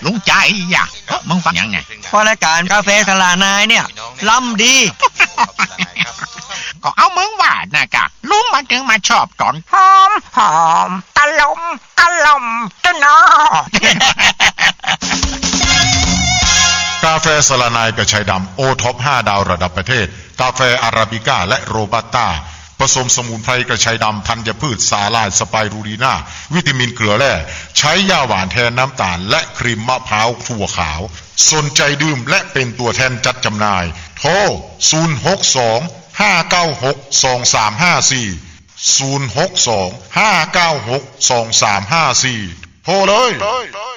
ลุงใจอย่ามึงฟังยังไงพอรายการกาแฟสลานายเนี่ยล้ำดีก็เอามึงว่านะกะลุงมันถึงมาชอบตอนหอมตะลมตะนอกาแฟสลานายกระชายดำโอท็อป5ดาวระดับประเทศกาแฟอาราบิก้าและโรบัสต้าผสมสมุนไพรกระชายดำธัญพืชสาลายสไปรูลีนาวิตามินเกลือแร่ใช้ยาหวานแทนน้ำตาลและครีมมะพร้าวถั่วขาวสนใจดื่มและเป็นตัวแทนจัดจำหน่ายโทร062-596-2354 062-596-2354 โทรเลย